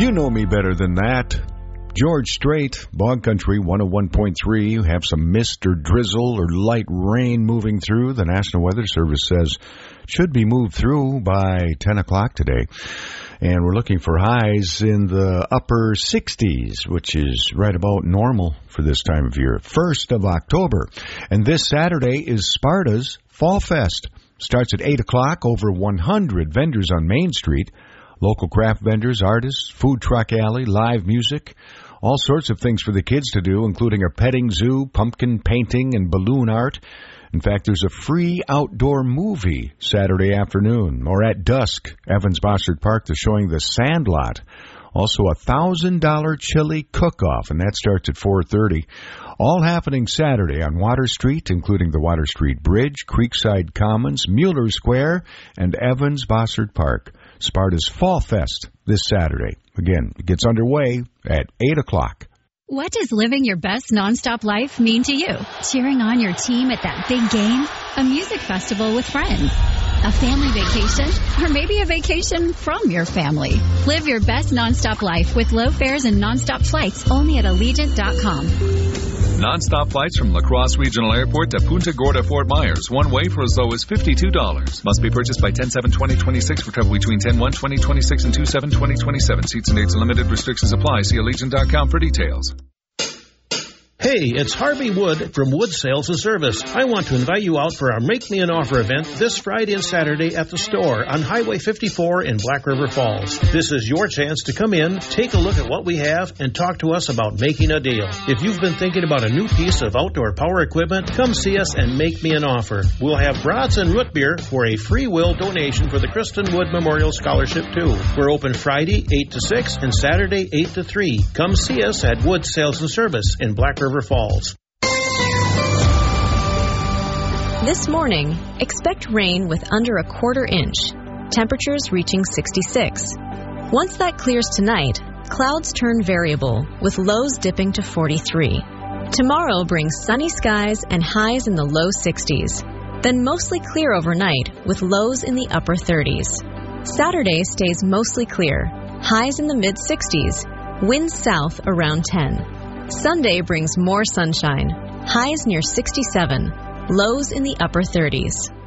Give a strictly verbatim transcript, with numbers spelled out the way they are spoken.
You know me better than that. George Strait, Bog Country one oh one point three. You have some mist or drizzle or light rain moving through. The National Weather Service says it should be moved through by ten o'clock today. And we're looking for highs in the upper sixties, which is right about normal for this time of year. first of October. And this Saturday is Sparta's Fall Fest. Starts at eight o'clock. Over one hundred vendors on Main Street. Local craft vendors, artists, food truck alley, live music, all sorts of things for the kids to do, including a petting zoo, pumpkin painting, and balloon art. In fact, there's a free outdoor movie Saturday afternoon, or at dusk. Evans Bossard Park, they're showing The Sandlot. Also, a one thousand dollars chili cook-off, and that starts at four thirty. All happening Saturday on Water Street, including the Water Street Bridge, Creekside Commons, Mueller Square, and Evans Bossard Park. Sparta's Fall Fest this Saturday. Again, it gets underway at eight o'clock. What does living your best nonstop life mean to you? Cheering on your team at that big game? A music festival with friends? A family vacation? Or maybe a vacation from your family? Live your best nonstop life with low fares and nonstop flights only at Allegiant dot com. Non-stop flights from La Crosse Regional Airport to Punta Gorda, Fort Myers. One way for as low as fifty-two dollars. Must be purchased by ten seven twenty twenty-six for travel between ten one twenty twenty-six and two seven twenty twenty-seven. Seats and dates and limited restrictions apply. See Allegiant dot com for details. Hey, it's Harvey Wood from Wood Sales and Service. I want to invite you out for our Make Me an Offer event this Friday and Saturday at the store on Highway fifty-four in Black River Falls. This is your chance to come in, take a look at what we have, and talk to us about making a deal. If you've been thinking about a new piece of outdoor power equipment, come see us and make me an offer. We'll have brats and root beer for a free will donation for the Kristen Wood Memorial Scholarship, too. We're open Friday, eight to six, and Saturday, eight to three. Come see us at Wood Sales and Service in Black River Falls. This morning, expect rain with under a quarter inch. Temperatures reaching sixty-six. Once that clears tonight, clouds turn variable, with lows dipping to forty-three. Tomorrow brings sunny skies and highs in the low sixties. Then mostly clear overnight, with lows in the upper thirties. Saturday stays mostly clear, highs in the mid-sixties, winds south around ten. Sunday brings more sunshine, highs near sixty-seven, lows in the upper thirties.